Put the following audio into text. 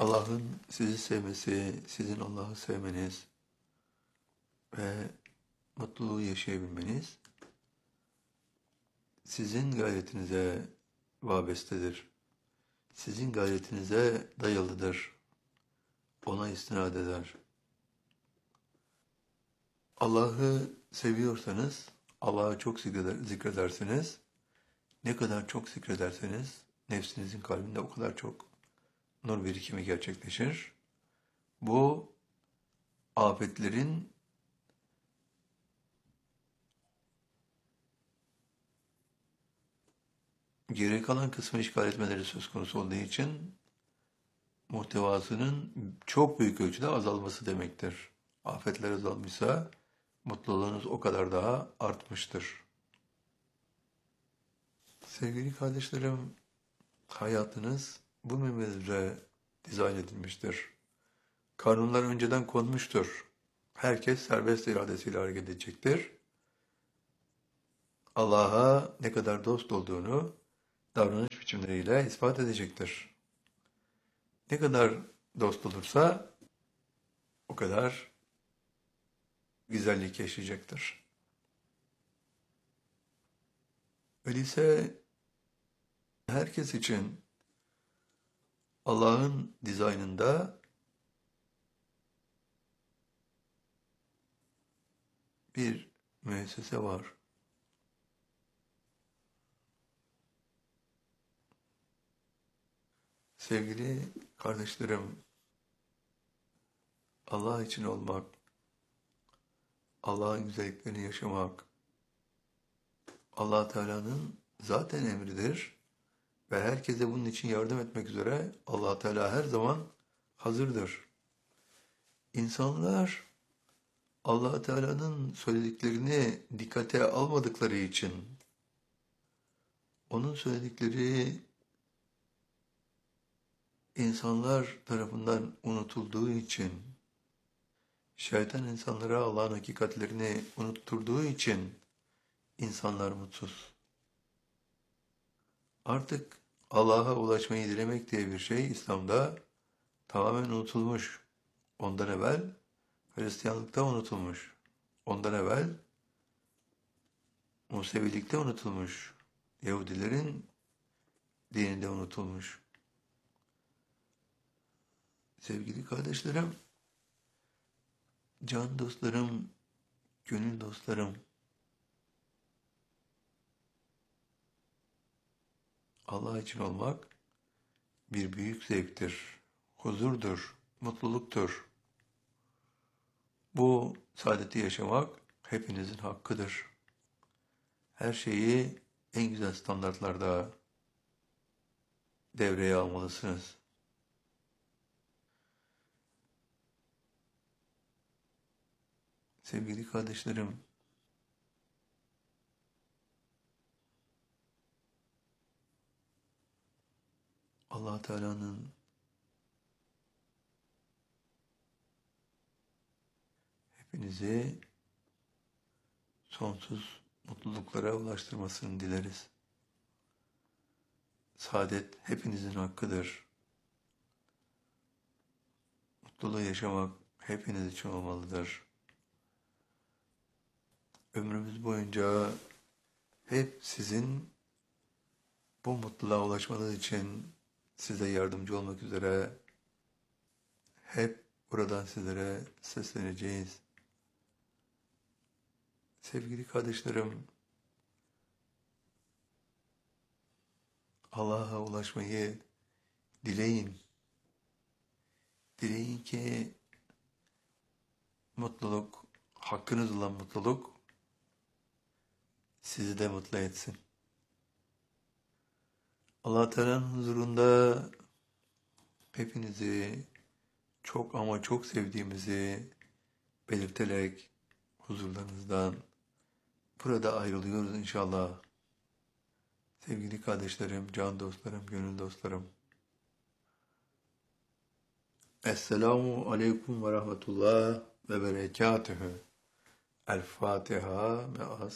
Allah'ın sizi sevmesi, sizin Allah'ı sevmeniz ve mutluluğu yaşayabilmeniz sizin gayretinize vabestedir. Sizin gayretinize dayalıdır. Ona istinad eder. Allah'ı seviyorsanız Allah'ı çok zikredersiniz. Ne kadar çok zikrederseniz nefsinizin kalbinde o kadar çok nur birikimi gerçekleşir. Bu afetlerin geri kalan kısmı işgal etmeleri söz konusu olduğu için muhtevasının çok büyük ölçüde azalması demektir. Afetler azalmışsa mutluluğunuz o kadar daha artmıştır. Sevgili kardeşlerim, hayatınız bu minvalde dizayn edilmiştir. Kanunlar önceden konmuştur. Herkes serbest iradesiyle hareket edecektir. Allah'a ne kadar dost olduğunu davranış biçimleriyle ispat edecektir. Ne kadar dost olursa o kadar güzellik yaşayacaktır. Öyleyse herkes için Allah'ın dizaynında bir müessese var. Sevgili kardeşlerim, Allah için olmak, Allah'ın güzelliklerini yaşamak, Allah Teala'nın zaten emridir ve herkese bunun için yardım etmek üzere Allah Teala her zaman hazırdır. İnsanlar Allah Teala'nın söylediklerini dikkate almadıkları için, onun söyledikleri insanlar tarafından unutulduğu için, şeytan insanlara Allah'ın hakikatlerini unutturduğu için insanlar mutsuz. Artık Allah'a ulaşmayı dilemek diye bir şey İslam'da tamamen unutulmuş. Ondan evvel Hristiyanlıkta unutulmuş. Ondan evvel Musevilikte unutulmuş. Yahudilerin dininde unutulmuş. Sevgili kardeşlerim, can dostlarım, gönül dostlarım, Allah için olmak bir büyük zevktir, huzurdur, mutluluktur. Bu saadeti yaşamak hepinizin hakkıdır. Her şeyi en güzel standartlarda devreye almalısınız. Sevgili kardeşlerim, Allah Teala'nın hepinizi sonsuz mutluluklara ulaştırmasını dileriz. Saadet hepinizin hakkıdır. Mutluluğu yaşamak hepiniz için olmalıdır. Ömrümüz boyunca hep sizin bu mutluluğa ulaşmanız için size yardımcı olmak üzere hep buradan sizlere sesleneceğiz. Sevgili kardeşlerim, Allah'a ulaşmayı dileyin. Dileyin ki mutluluk, hakkınız olan mutluluk sizi de mutlu etsin. Allah Teala'nın huzurunda hepinizi çok ama çok sevdiğimizi belirterek huzurlarınızdan burada ayrılıyoruz inşallah. Sevgili kardeşlerim, can dostlarım, gönül dostlarım. Esselamu aleyküm ve rahmetullah ve berekatühü. El Fatiha.